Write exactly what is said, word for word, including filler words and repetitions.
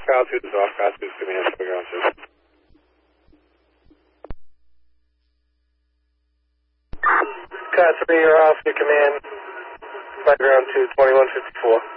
Kyle two is off. Kyle two is coming in. Ground two. Kyle three, you're off. Your command. Flight ground two, twenty-one fifty-four.